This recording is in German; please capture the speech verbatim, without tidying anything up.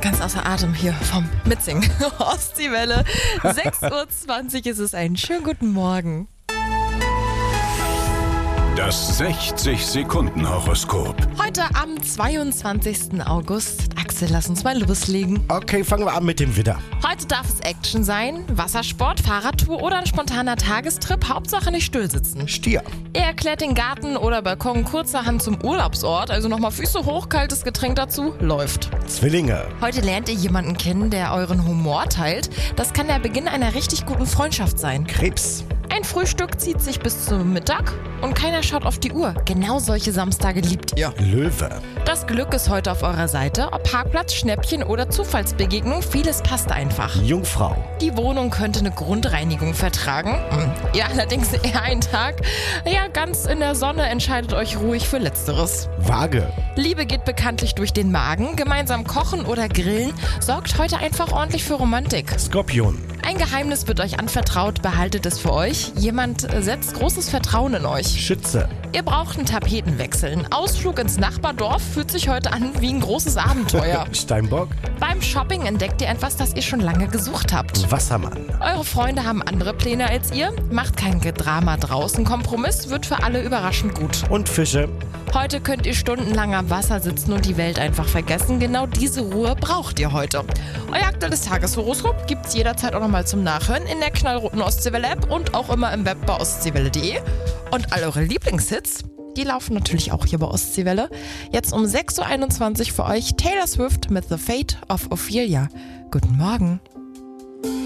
ganz außer Atem hier vom Mitsingen. Ostseewelle, sechs Uhr zwanzig ist es. Einen schönen guten Morgen. Das sechzig-Sekunden-Horoskop. Heute am zweiundzwanzigsten August. Axel, lass uns mal loslegen. Okay, fangen wir an mit dem Widder. Heute darf es Action sein, Wassersport, Fahrradtour oder ein spontaner Tagestrip. Hauptsache nicht still sitzen. Stier. Er erklärt den Garten oder Balkon kurzerhand zum Urlaubsort. Also nochmal Füße hoch, kaltes Getränk dazu. Läuft. Zwillinge. Heute lernt ihr jemanden kennen, der euren Humor teilt. Das kann der Beginn einer richtig guten Freundschaft sein. Krebs. Ein Frühstück zieht sich bis zum Mittag und keiner schaut auf die Uhr. Genau solche Samstage liebt ihr. Löwe. Das Glück ist heute auf eurer Seite. Ob Parkplatz, Schnäppchen oder Zufallsbegegnung, vieles passt einfach. Jungfrau. Die Wohnung könnte eine Grundreinigung vertragen. Hm. Ja, allerdings eher einen Tag. Ja, ganz in der Sonne, entscheidet euch ruhig für Letzteres. Waage. Liebe geht bekanntlich durch den Magen. Gemeinsam kochen oder grillen sorgt heute einfach ordentlich für Romantik. Skorpion. Ein Geheimnis wird euch anvertraut, behaltet es für euch. Jemand setzt großes Vertrauen in euch. Schütze. Ihr braucht einen Tapetenwechsel. Ein Ausflug ins Nachbardorf fühlt sich heute an wie ein großes Abenteuer. Steinbock. Beim Shopping entdeckt ihr etwas, das ihr schon lange gesucht habt. Wassermann. Eure Freunde haben andere Pläne als ihr. Macht kein Drama draus. Ein Kompromiss wird für alle überraschend gut. Und Fische. Heute könnt ihr stundenlang am Wasser sitzen und die Welt einfach vergessen. Genau diese Ruhe braucht ihr heute. Euer aktuelles Tageshoroskop gibt's jederzeit auch nochmal zum Nachhören in der knallroten Ostseewelle-App und auch immer im Web bei ostseewelle punkt de. Und all eure Lieblingshits, die laufen natürlich auch hier bei Ostseewelle. Jetzt um sechs Uhr einundzwanzig für euch Taylor Swift mit The Fate of Ophelia. Guten Morgen.